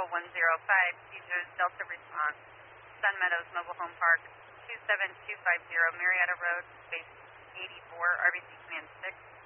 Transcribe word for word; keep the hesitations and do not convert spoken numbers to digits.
zero one zero five, Caesars Delta Response, Sun Meadows Mobile Home Park, two seven two five zero Marietta Road, space eighty-four, R B C Command six.